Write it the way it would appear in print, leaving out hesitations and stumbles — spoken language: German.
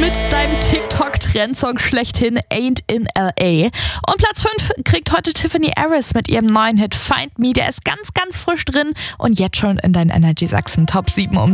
mit deinem TikTok-Trendsong schlechthin Ain't in L.A. Und Platz 5 kriegt heute Tiffany Harris mit ihrem neuen Hit Find Me. Der ist ganz, ganz frisch drin und jetzt schon in deinen Energy Sachsen Top 7 um